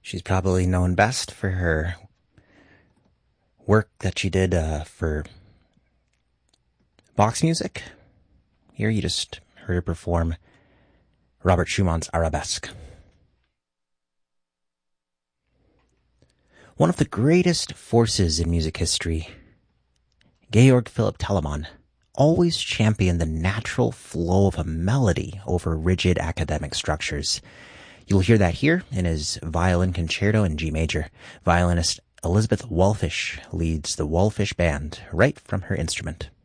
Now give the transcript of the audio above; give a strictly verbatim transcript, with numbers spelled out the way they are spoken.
She's probably known best for her work that she did uh, for Vox Music. Here you just heard her perform Robert Schumann's Arabesque. One of the greatest forces in music history, Georg Philipp Telemann, always championed the natural flow of a melody over rigid academic structures. You'll hear that here in his violin concerto in G major. Violinist Elizabeth Wallfisch leads the Wallfisch Band right from her instrument.